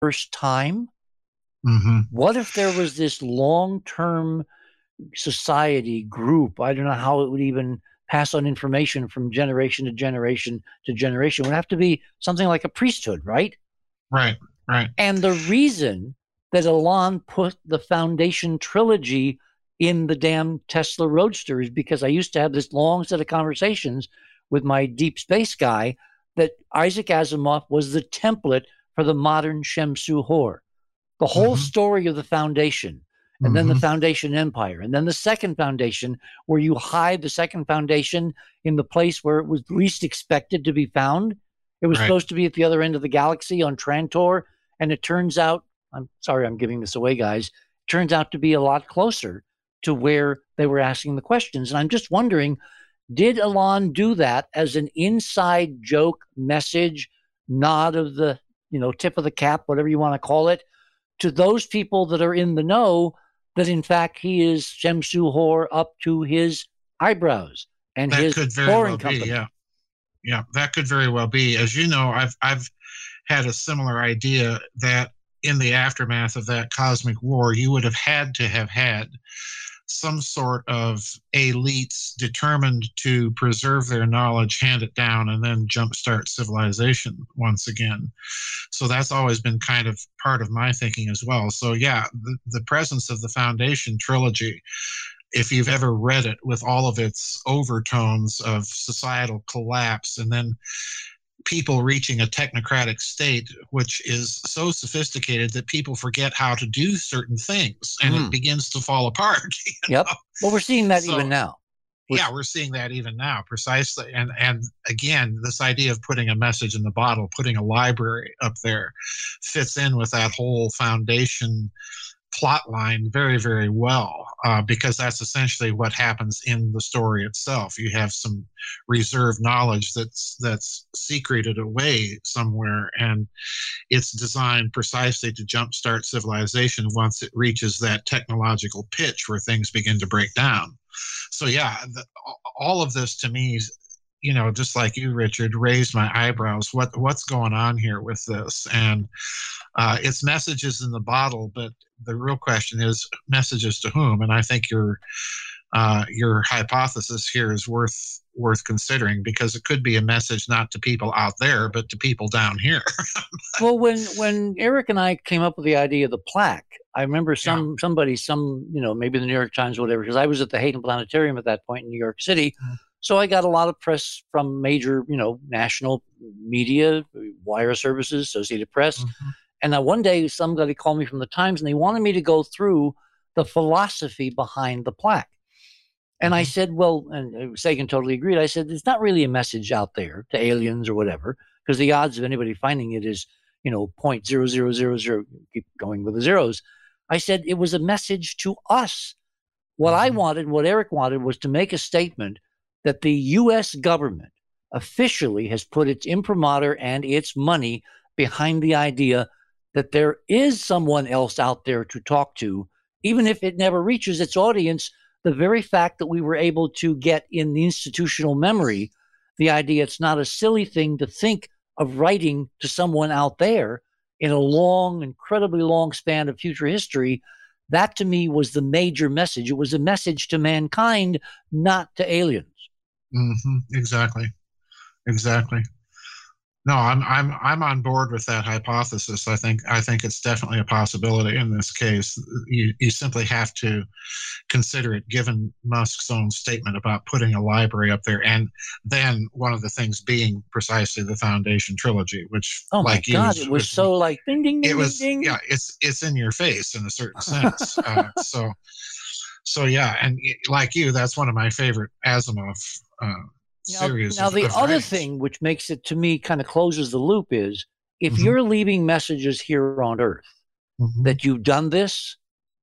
first time? Hmm. What if there was this long-term society group? I don't know how it would even pass on information from generation to generation to generation. It would have to be something like a priesthood, right? Right, right. And the reason that Elon put the Foundation trilogy in the damn Tesla Roadster is because I used to have this long set of conversations with my deep space guy that Isaac Asimov was the template for the modern Shemsu Hor. The whole Hmm. story of the Foundation, and then the Hmm. Foundation Empire, and then the second Foundation, where you hide the second Foundation in the place where it was least expected to be found. It was Right. supposed to be at the other end of the galaxy on Trantor, and it turns out, I'm sorry I'm giving this away, guys, it turns out to be a lot closer to where they were asking the questions. And I'm just wondering, did Elon do that as an inside joke message, nod of the, tip of the cap, whatever you want to call it, to those people that are in the know that in fact he is Shemsu Hor up to his eyebrows and That his could very boring well be. company? Yeah. Yeah, that could very well be. As you know, I've had a similar idea that in the aftermath of that cosmic war, you would have had to have had some sort of elites determined to preserve their knowledge, hand it down, and then jumpstart civilization once again. So that's always been kind of part of my thinking as well. So yeah, the presence of the Foundation trilogy, if you've ever read it with all of its overtones of societal collapse and then people reaching a technocratic state which is so sophisticated that people forget how to do certain things and it Mm. begins to fall apart. Yep. Well, we're seeing that So even now. We're, yeah, we're seeing that even now, precisely. And again, this idea of putting a message in the bottle, putting a library up there, fits in with that whole Foundation plot line very, very well, because that's essentially what happens in the story itself. You have some reserved knowledge that's secreted away somewhere, and it's designed precisely to jumpstart civilization once it reaches that technological pitch where things begin to break down. So yeah, all of this to me, just like you, Richard, raised my eyebrows. What's going on here with this? And it's messages in the bottle, but the real question is messages to whom? And I think your hypothesis here is worth considering, because it could be a message not to people out there, but to people down here. well, when Eric and I came up with the idea of the plaque, I remember Yeah. somebody, maybe the New York Times or whatever, because I was at the Hayden Planetarium at that point in New York City. So I got a lot of press from major, national media, wire services, Associated Press. Mm-hmm. And one day somebody called me from the Times and they wanted me to go through the philosophy behind the plaque. And I Mm-hmm. said, well, and Sagan totally agreed. I said, it's not really a message out there to aliens or whatever, because the odds of anybody finding it is, 0.0000, keep going with the zeros. I said, it was a message to us. What I Mm-hmm. wanted, what Eric wanted, was to make a statement that the U.S. government officially has put its imprimatur and its money behind the idea that there is someone else out there to talk to, even if it never reaches its audience. The very fact that we were able to get in the institutional memory the idea it's not a silly thing to think of writing to someone out there in a long, incredibly long span of future history, that to me was the major message. It was a message to mankind, not to aliens. Mm-hmm. Exactly. Exactly. No, I'm on board with that hypothesis. I think it's definitely a possibility in this case. You simply have to consider it, given Musk's own statement about putting a library up there, and then one of the things being precisely the Foundation trilogy, which, Oh my like you, God, it was was so like ding, ding, it ding, ding, was ding. yeah, it's in your face in a certain sense. So yeah, and like you, that's one of my favorite Asimov series Now the of other writings. thing which makes it to me kind of closes the loop is if Hmm. you're leaving messages here on Earth Hmm. that you've done this,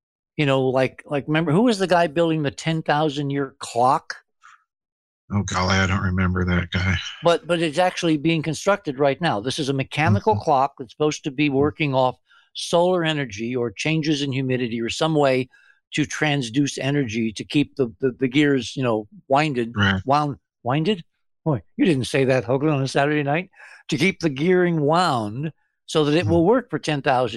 like remember who was the guy building the 10,000 year clock? Oh golly, I don't remember that guy. But it's actually being constructed right now. This is a mechanical Hmm. clock that's supposed to be working off solar energy or changes in humidity or some way to transduce energy to keep the gears, winded, Right. winded. Boy, you didn't say that, Hoagland, on a Saturday night. To keep the gearing wound so that it Hmm. will work for 10,000